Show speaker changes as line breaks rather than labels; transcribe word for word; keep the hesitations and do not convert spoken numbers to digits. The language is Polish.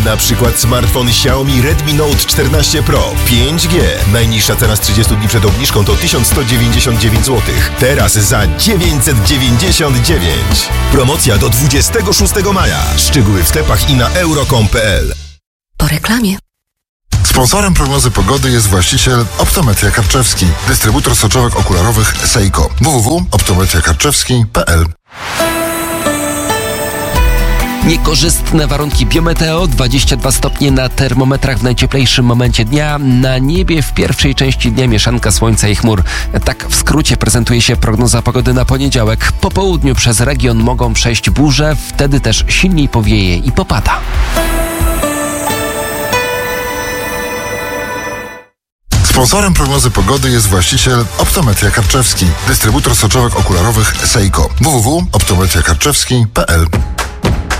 Na przykład smartfon Xiaomi Redmi Note czternaście Pro pięć G. Najniższa cena z trzydziestu dni przed obniżką to tysiąc sto dziewięćdziesiąt dziewięć złotych. Teraz za dziewięćset dziewięćdziesiąt dziewięć. Promocja do dwudziestego szóstego maja. Szczegóły w sklepach i na euro kropka com kropka p l.
Po reklamie.
Sponsorem prognozy pogody jest właściciel Optometria Karczewski, dystrybutor soczewek okularowych Seiko. w w w kropka optometria karczewski kropka p l.
Niekorzystne warunki biometeo, dwadzieścia dwa stopnie na termometrach w najcieplejszym momencie dnia. Na niebie w pierwszej części dnia mieszanka słońca i chmur. Tak w skrócie prezentuje się prognoza pogody na poniedziałek. Po południu przez region mogą przejść burze, wtedy też silniej powieje i popada.
Sponsorem prognozy pogody jest właściciel Optometria Karczewski, dystrybutor soczewek okularowych Seiko. w w w kropka optometria karczewski kropka p l.